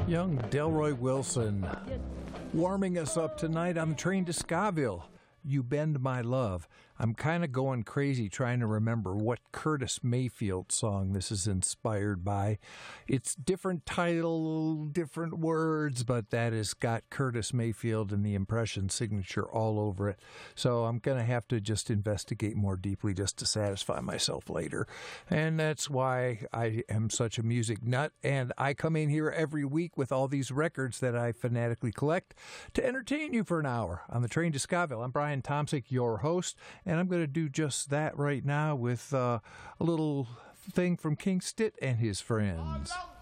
Young Delroy Wilson warming us up tonight on the train to Scottsville. You Bend My Love. I'm kind of going crazy trying to remember what Curtis Mayfield song this is inspired by. It's different title, different words, but that has got Curtis Mayfield and the Impression signature all over it. So I'm going to have to just investigate more deeply just to satisfy myself later. And that's why I am such a music nut. And I come in here every week with all these records that I fanatically collect to entertain you for an hour on the train to Scottsville. I'm Brian Tomsick, your host, and I'm going to do just that right now with a little thing from King Stitt and his friends.